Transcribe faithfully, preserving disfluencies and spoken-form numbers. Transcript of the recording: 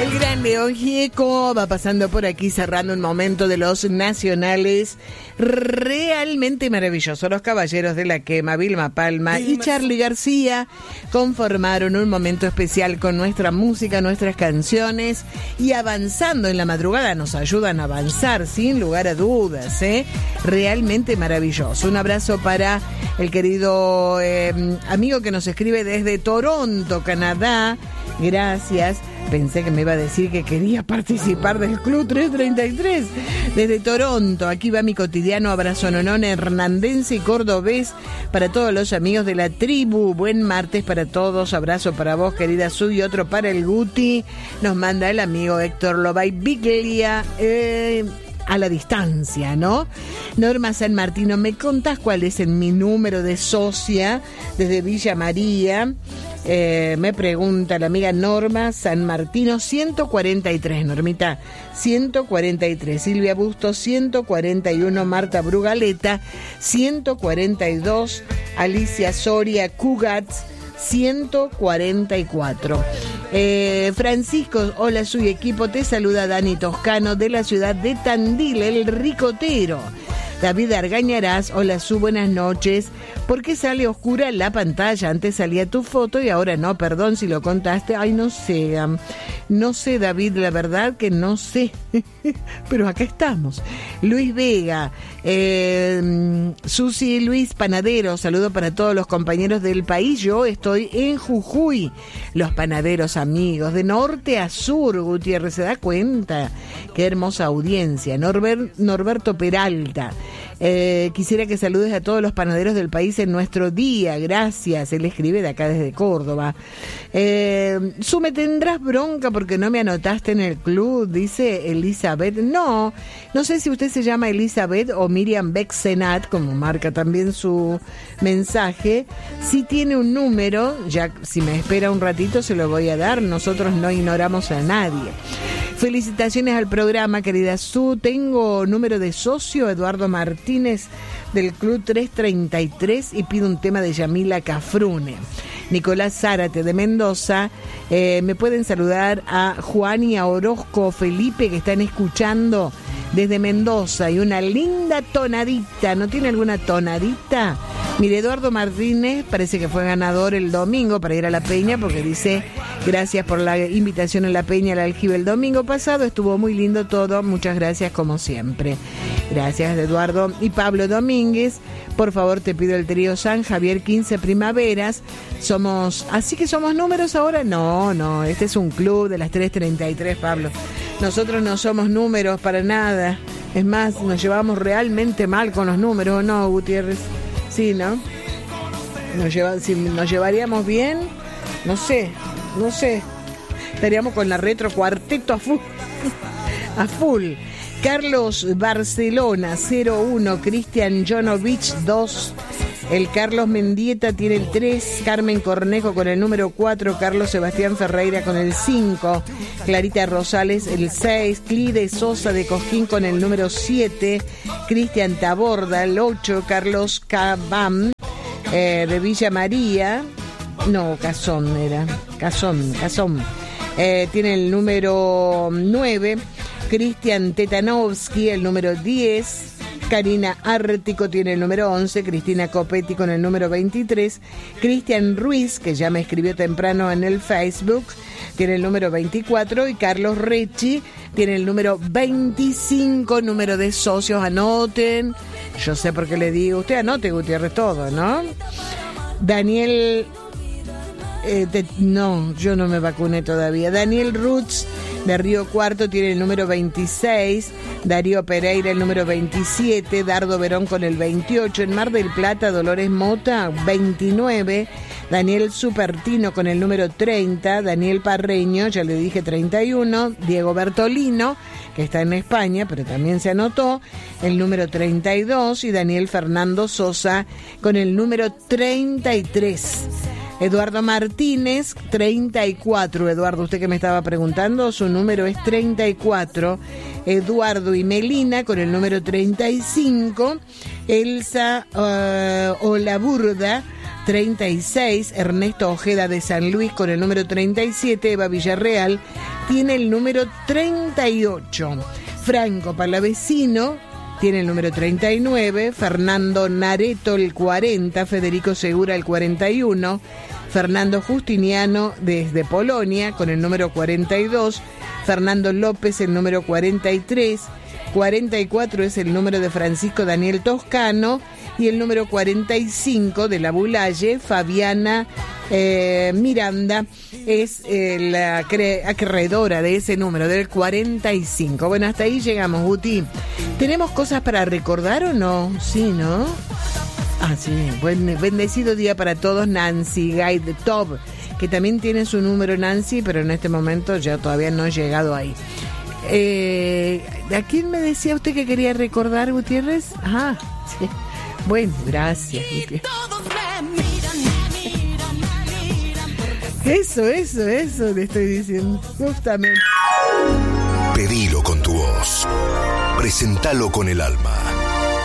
El gran León Gieco va pasando por aquí cerrando un momento de los nacionales realmente maravilloso. Los Caballeros de la Quema, Vilma Palma y Charly García conformaron un momento especial con nuestra música, nuestras canciones, y avanzando en la madrugada nos ayudan a avanzar sin lugar a dudas, ¿eh? Realmente maravilloso. Un abrazo para el querido eh, amigo que nos escribe desde Toronto, Canadá. Gracias. Pensé que me iba a decir que quería participar del Club trescientos treinta y tres. Desde Toronto, aquí va mi cotidiano abrazo nonón hernandense y cordobés para todos los amigos de la tribu. Buen martes para todos. Abrazo para vos, querida Su, y otro para el Guti. Nos manda el amigo Héctor Lobay Biglia. Eh... a la distancia, ¿no? Norma San Martino, ¿me contás cuál es el, mi número de socia desde Villa María? Eh, me pregunta la amiga Norma San Martino, ciento cuarenta y tres, Normita, ciento cuarenta y tres. Silvia Busto, ciento cuarenta y uno. Marta Brugaleta, ciento cuarenta y dos. Alicia Soria Cugats, ciento cuarenta y cuatro. Eh, Francisco, hola, soy equipo, te saluda Dani Toscano de la ciudad de Tandil, el ricotero. David Argañarás, hola, Su, buenas noches. ¿Por qué sale oscura la pantalla? Antes salía tu foto y ahora no, perdón si lo contaste. Ay, no sé, um, no sé, David, la verdad que no sé. Pero acá estamos. Luis Vega, eh, Susi Luis Panadero, saludo para todos los compañeros del país. Yo estoy en Jujuy. Los panaderos amigos, de norte a sur, Gutiérrez, ¿se da cuenta? Qué hermosa audiencia. Norbert, Norberto Peralta. Eh, quisiera que saludes a todos los panaderos del país en nuestro día, gracias. Él escribe de acá desde Córdoba. eh, Su, ¿me tendrás bronca porque no me anotaste en el club? Dice Elizabeth. No, no sé si usted se llama Elizabeth o Miriam Bexenat, como marca también su mensaje. Si tiene un número, ya si me espera un ratito se lo voy a dar. Nosotros no ignoramos a nadie. Felicitaciones al programa, querida Su. Tengo número de socio, Eduardo Martínez, del Club trescientos treinta y tres, y pido un tema de Yamila Cafrune. Nicolás Zárate, de Mendoza. Eh, me pueden saludar a Juan y a Orozco Felipe, que están escuchando desde Mendoza, y una linda tonadita. ¿No tiene alguna tonadita? Mire, Eduardo Martínez parece que fue ganador el domingo para ir a la Peña, porque dice: gracias por la invitación a la Peña, al aljibe el domingo pasado, estuvo muy lindo todo, muchas gracias como siempre. Gracias, Eduardo. Y Pablo Domínguez, por favor te pido el trío San Javier, quince primaveras. Somos, así que somos números ahora. No, no, este es un club de las trescientos treinta y tres, Pablo. Nosotros no somos números para nada. Es más, nos llevamos realmente mal con los números, ¿o no, Gutiérrez? Sí, ¿no? Nos lleva, si nos llevaríamos bien, no sé, no sé. Estaríamos con la retro cuarteto a full. A full. Carlos Barcelona, cero uno. Cristian Jonovich, dos. El Carlos Mendieta tiene el tres. Carmen Cornejo con el número cuatro. Carlos Sebastián Ferreira con el cinco. Clarita Rosales el seis. Clide Sosa de Cosquín con el número siete. Cristian Taborda el ocho. Carlos Cabam eh, de Villa María. No, Cazón era. Cazón, Cazón. Eh, tiene el número nueve. Cristian Tetanovsky, el número diez. Karina Ártico tiene el número once. Cristina Copetti con el número veintitrés. Cristian Ruiz, que ya me escribió temprano en el Facebook, tiene el número veinticuatro. Y Carlos Rechi tiene el número veinticinco. Número de socios, anoten. Yo sé por qué le digo. Usted anote, Gutiérrez, todo, ¿no? Daniel... Eh, de, no, yo no me vacuné todavía. Daniel Rutz de Río Cuarto tiene el número veintiséis. Darío Pereira el número veintisiete. Dardo Verón con el veintiocho. En Mar del Plata, Dolores Mota veintinueve. Daniel Supertino con el número treinta. Daniel Parreño, ya le dije treinta y uno. Diego Bertolino, que está en España, pero también se anotó, el número treinta y dos. Y Daniel Fernando Sosa con el número treinta y tres. Eduardo Martínez, treinta y cuatro. Eduardo, usted que me estaba preguntando, su número es treinta y cuatro. Eduardo y Melina con el número treinta y cinco. Elsa uh, Olaburda, treinta y seis. Ernesto Ojeda de San Luis con el número treinta y siete. Eva Villarreal, tiene el número treinta y ocho. Franco Palavecino tiene el número treinta y nueve. Fernando Nareto el cuarenta. Federico Segura el cuarenta y uno. Fernando Justiniano desde Polonia con el número cuarenta y dos. Fernando López el número cuarenta y tres. cuarenta y cuatro es el número de Francisco Daniel Toscano. Y el número cuarenta y cinco de la Bulalle, Fabiana eh, Miranda, es eh, la cre- acreedora de ese número, del cuarenta y cinco. Bueno, hasta ahí llegamos, Guti. ¿Tenemos cosas para recordar o no? Sí, ¿no? Ah, sí. Buen, bendecido día para todos. Nancy Guide Top, que también tiene su número, Nancy, pero en este momento ya todavía no he llegado ahí. Eh, ¿A quién me decía usted que quería recordar, Gutiérrez? Ah, sí. Bueno, gracias. Eso, eso, eso te estoy diciendo, justamente. Pedilo con tu voz. Presentalo con el alma.